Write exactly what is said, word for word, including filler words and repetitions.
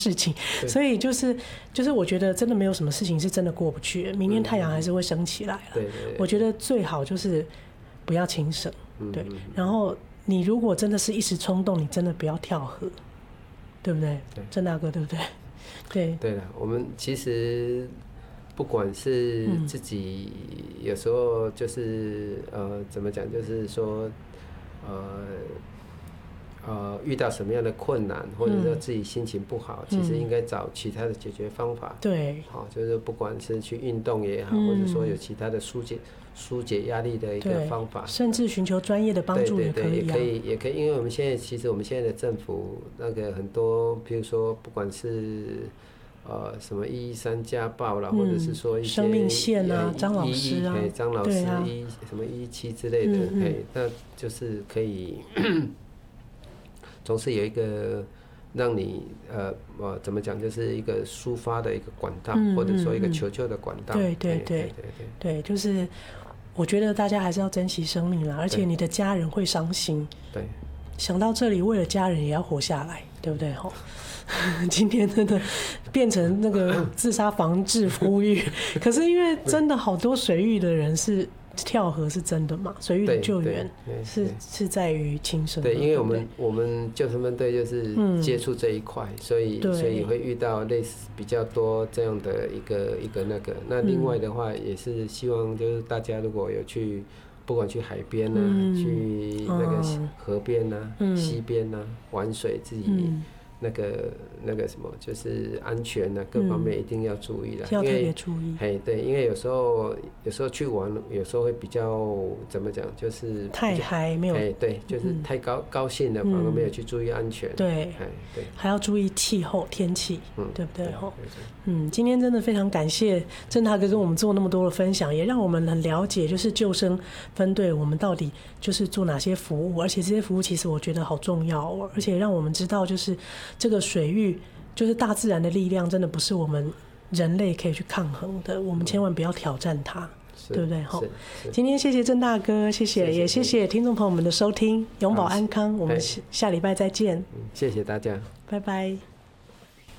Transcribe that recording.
事情，所以就是就是我觉得真的没有什么事情是真的过不去的，明天太阳还是会升起来了。对对对，我觉得最好就是不要轻生，对。然后你如果真的是一时冲动，你真的不要跳河，对不对？对，郑大哥，对不对？对对了，我们其实不管是自己，有时候就是呃，怎么讲，就是说呃。呃，遇到什么样的困难，或者说自己心情不好，嗯、其实应该找其他的解决方法。 对， 好、哦，就是不管是去运动也好，嗯、或者说有其他的疏解疏解压力的一个方法， 甚至寻求专业的帮助也可以、啊、 对对对，也可以，也可以，因为我们现在其实我们现在的政府那个很多，比如说不管是呃什么一一三家暴啦，嗯、或者是说一些生命线啊，张老师啊， 张老师一、 啊、 什么一一七之类的，哎、嗯嗯，那就是可以。总是有一个让你呃呃怎么讲，就是一个抒发的一个管道，嗯、或者说一个求救的管道。 对对对对对对，就是我觉得大家还是要珍惜生命啦，而且你的家人会伤心。 对， 想到这里，为了家人也要活下来，对不对？吼，今天真的变成那个自杀防治呼吁，可是因为真的好多水域的人是。跳河是真的嘛？水域的救援是是在于轻生。 对，因为我们我们救生分队就是接触这一块，嗯、所以所以会遇到类似比较多这样的一个一个那个。那另外的话，也是希望就是大家如果有去，不管去海边啊，嗯、去那个河边啊、嗯、溪边啊玩水，自己。嗯那个那个什么，就是安全啊，各方面一定要注意啦。 要特别注意。 哎，对，因为有时候有时候去玩，有时候会比较怎么讲，就是太嗨没有。 哎，对，就是太高、嗯、高兴了，反而没有去注意安全。 对， 哎，对， 还要注意气候、天气，嗯，对不对？ 对吼，嗯，今天真的非常感谢郑大哥跟我们做那么多的分享，也让我们很了解，就是救生分队我们到底就是做哪些服务，而且这些服务其实我觉得好重要哦，而且让我们知道就是。这个水域就是大自然的力量，真的不是我们人类可以去抗衡的，我们千万不要挑战它，对不对？好，今天谢谢郑大哥，谢谢，谢谢也谢谢听众朋友们的收听，永保安康，我们下礼拜再见。 谢谢大家， 拜拜。